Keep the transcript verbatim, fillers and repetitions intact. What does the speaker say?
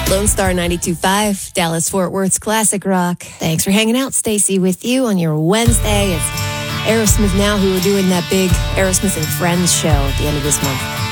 Lone Star ninety-two point five, Dallas-Fort Worth's classic rock. Thanks for hanging out, Stacy, with you on your Wednesday. It's Aerosmith Now, who are doing that big Aerosmith and Friends show at the end of this month.